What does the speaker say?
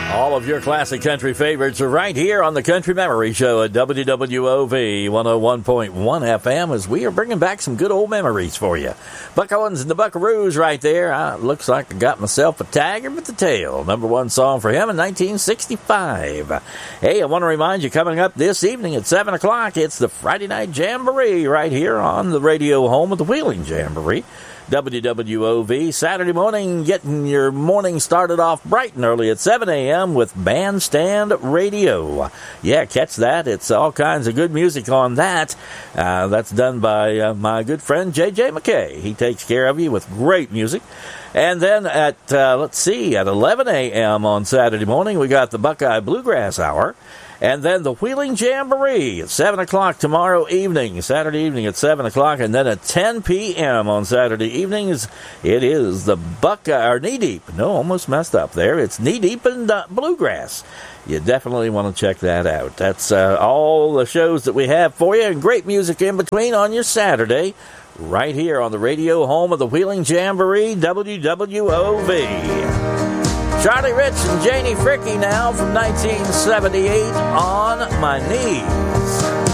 All of your classic country favorites are right here on the Country Memory Show at WWOV 101.1 FM as we are bringing back some good old memories for you. Buck Owens and the Buckaroos right there. Looks like I got myself a tiger with the tail. Number one song for him in 1965. Hey, I want to remind you, coming up this evening at 7 o'clock, it's the Friday Night Jamboree right here on the radio home of the Wheeling Jamboree. WWOV, Saturday morning, getting your morning started off bright and early at 7 a.m. with Bandstand Radio. Yeah, catch that. It's all kinds of good music on that. That's done by my good friend J.J. McKay. He takes care of you with great music. And then at, at 11 a.m. on Saturday morning, we got the Buckeye Bluegrass Hour. And then the Wheeling Jamboree at 7 o'clock tomorrow evening, Saturday evening at 7 o'clock. And then at 10 p.m. on Saturday evenings, it is the Buckeye, or Knee Deep. No, almost messed up there. It's Knee Deep and Bluegrass. You definitely want to check that out. That's all the shows that we have for you, and great music in between on your Saturday, right here on the radio home of the Wheeling Jamboree, WWOV. Charlie Rich and Janie Fricke now from 1978, On My Knees.